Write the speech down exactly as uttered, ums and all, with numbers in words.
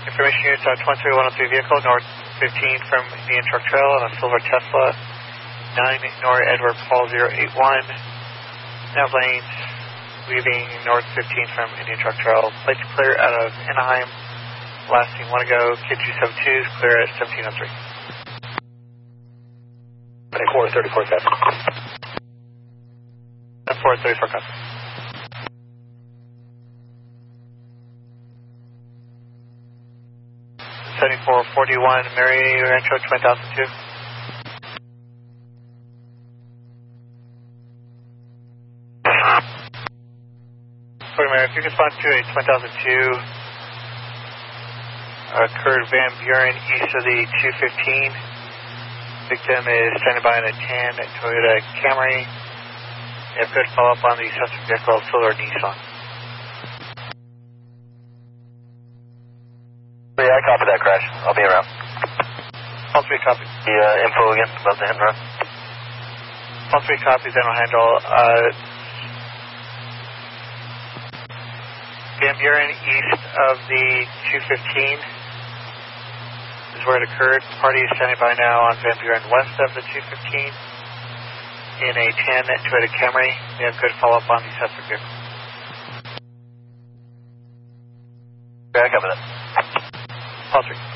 Information units on twenty-three one oh three vehicle, north fifteen from Indian Truck Trail on a silver Tesla, nine Nora Edward Paul zero eight one, nav lanes, leaving north fifteen from Indian Truck Trail, plates clear out of Anaheim, last team want to go, K two seventy-two is clear at seventeen oh three. twenty-four thirty-four copy. twenty-four thirty-four copy. seventy-four forty-one Mary Rancho twenty thousand two. Sorry, Mary, if you can respond to a twenty thousand two, occurred Van Buren east of the two fifteen. Victim is standing by in a tan Toyota Camry. If could follow up on the suspect vehicle, Silver Nissan. Yeah, I copy that crash. I'll be around. All three copies. The uh, info again about the hit and run. All three copies, then I'll handle. Uh, Van Buren east of the two fifteen is where it occurred. Party is standing by now on Van Buren west of the two fifteen in a tan Toyota Camry. They have good follow up on the suspect vehicle. Yeah, I copy that. All three.